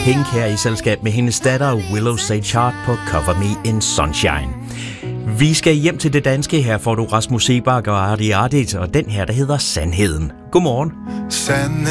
Pink her i selskab med hendes datter Willow Sage Hart på Cover Me in Sunshine. Vi skal hjem til det danske. Her får du Rasmus Seebach og Artie Ardit, og den her, der hedder Sandheden. Godmorgen.